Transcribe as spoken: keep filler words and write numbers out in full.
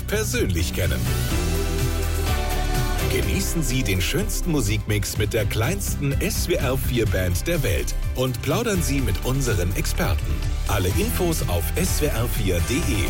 persönlich kennen. Genießen Sie den schönsten Musikmix mit der kleinsten S W R vier Band der Welt und plaudern Sie mit unseren Experten. Alle Infos auf s w r vier punkt d e.